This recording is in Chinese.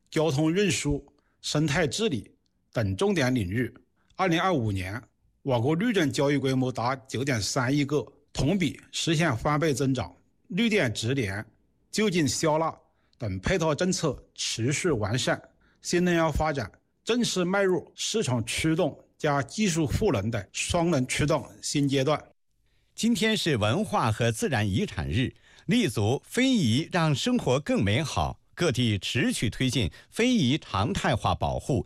交通运输、生态治理等重点领域。2025年，我国绿电交易规模达9.3亿个，同比实现翻倍增长。绿电直连、就近消纳等配套政策持续完善，新能源发展正式迈入市场驱动加技术赋能的双轮驱动新阶段。 今天是文化和自然遗产日，立足非遗让生活更美好，各地持续推进非遗常态化保护，